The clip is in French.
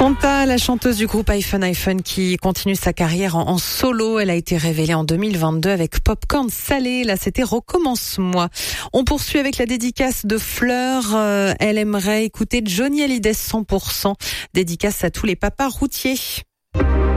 Fanta, la chanteuse du groupe iPhone qui continue sa carrière en solo. Elle a été révélée en 2022 avec Popcorn Salé. Là, c'était Recommence-moi. On poursuit avec la dédicace de Fleur. Elle aimerait écouter Johnny Hallyday 100%. Dédicace à tous les papas routiers.